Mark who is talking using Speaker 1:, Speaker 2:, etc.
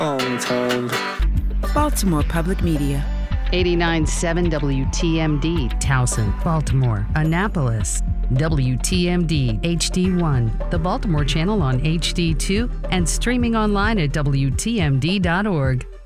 Speaker 1: On time.
Speaker 2: Baltimore Public Media.
Speaker 3: 89.7 WTMD, Towson, Baltimore, Annapolis. WTMD HD1, the Baltimore channel on HD2, and streaming online at WTMD.org.